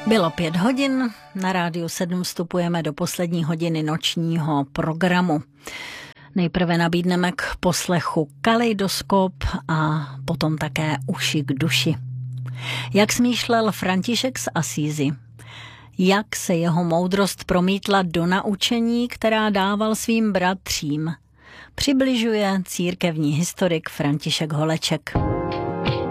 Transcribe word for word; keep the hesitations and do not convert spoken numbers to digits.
Bylo pět hodin, na Rádiu sedm vstupujeme do poslední hodiny nočního programu. Nejprve nabídneme k poslechu Kaleidoskop a potom také Uši k duši. Jak smýšlel František z Asízy? Jak se jeho moudrost promítla do naučení, která dával svým bratřím? Přibližuje církevní historik František Holeček.